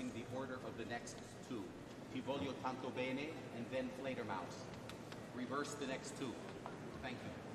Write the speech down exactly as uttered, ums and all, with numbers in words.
reversing the order of the next two. Ti voglio tanto bene, and then Fledermaus. Reverse the next two. Thank you.